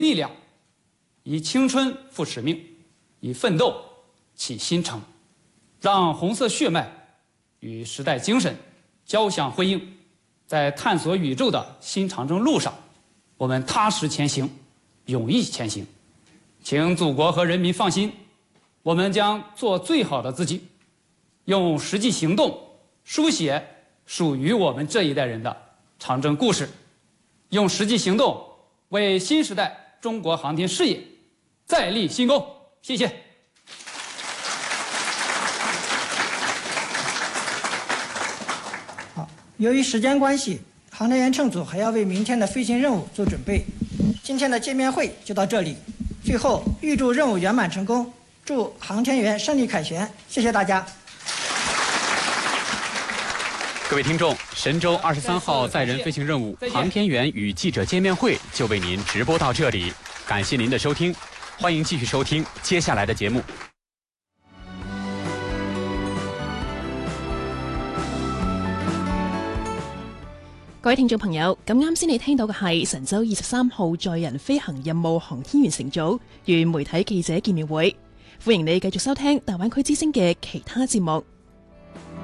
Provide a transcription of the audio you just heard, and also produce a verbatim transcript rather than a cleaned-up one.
力量，以青春赴使命，以奋斗启新程，让红色血脉与时代精神交相辉映，在探索宇宙的新长征路上，我们踏实前行，勇毅前行。请祖国和人民放心，我们将做最好的自己，用实际行动书写属于我们这一代人的长征故事，用实际行动为新时代中国航天事业再立新功。谢谢。 好，由于时间关系，航天员乘组还要为明天的飞行任务做准备。今天的见面会就到这里，最后预祝任务圆满成功，祝航天员胜利凯旋。谢谢大家。 各位听众，神舟二十三号载人飞行任务航天员与记者见面会就为您直播到这里，感谢您的收听，欢迎继续收聽接下來的節目。 各位聽眾朋友，咁啱先你聽到嘅係神舟二十三號載人飛行任務航天員乘組與媒體記者見面會，歡迎你繼續收聽大灣區之聲嘅其他節目。